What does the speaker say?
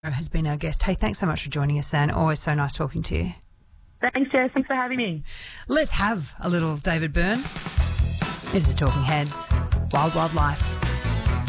has been our guest. Hey, thanks so much for joining us, Dan. Always so nice talking to you. Thanks, Jess. Thanks for having me. Let's have a little David Byrne. This is Talking Heads, Wild Wildlife.